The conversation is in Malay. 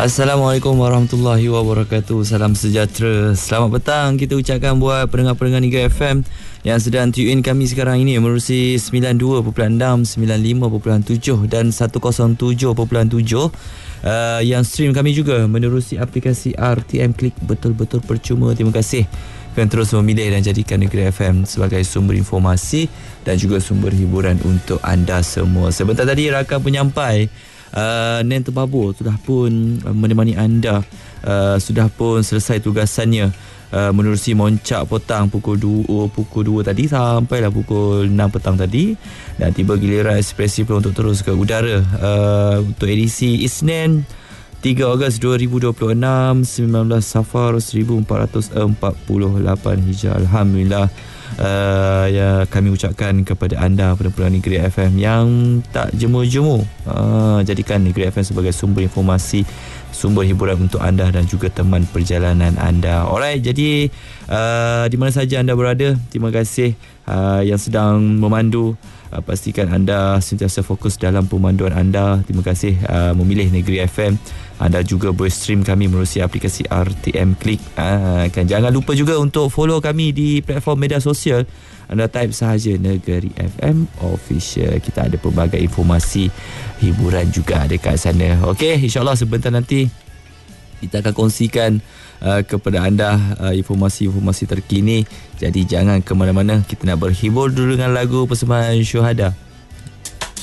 Assalamualaikum warahmatullahi wabarakatuh. Salam sejahtera. Selamat petang kita ucapkan buat pendengar-pendengar Negeri FM yang sedang tune in kami sekarang ini menerusi 92.6, 95.7 dan 107.7. Yang stream kami juga menerusi aplikasi RTM Klik. Betul-betul percuma. Terima kasih kerana terus memilih dan jadikan Negeri FM sebagai sumber informasi dan juga sumber hiburan untuk anda semua. Sebentar tadi rakan penyampai Nen Terbabur sudah pun menemani anda, sudah pun selesai tugasannya menerusi Moncak Potang pukul 2 tadi sampailah pukul 6 petang tadi, dan tiba giliran Ekspresi pula untuk terus ke udara untuk edisi Isnin 3 Ogos 2026, 19 Safar 1448 Hijrah. Alhamdulillah. Ya, kami ucapkan kepada anda pendengar Negeri FM yang tak jemu-jemu, jadikan Negeri FM sebagai sumber informasi, sumber hiburan untuk anda dan juga teman perjalanan anda. Alright, jadi di mana saja anda berada, terima kasih yang sedang memandu. Pastikan anda sentiasa fokus dalam pemanduan anda. Terima kasih memilih Negeri FM. Anda juga boleh stream kami melalui aplikasi RTM Klik. Jangan lupa juga untuk follow kami di platform media sosial. Anda type sahaja Negeri FM Official. Kita ada pelbagai informasi hiburan juga dekat sana. Okey, insyaAllah sebentar nanti kita akan kongsikan kepada anda informasi-informasi terkini. Jadi jangan ke mana-mana. Kita nak berhibur dulu dengan lagu persembahan Syuhada